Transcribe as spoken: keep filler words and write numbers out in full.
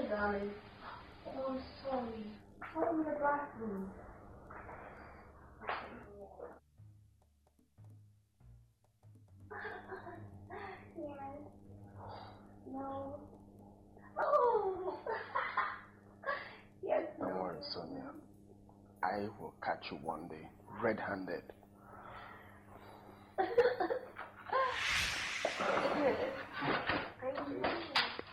Okay, darling. Oh, I'm sorry. I'm in the bathroom. Yes. No. Oh. Yes. Don't worry, Sonia. I will catch you one day, red-handed.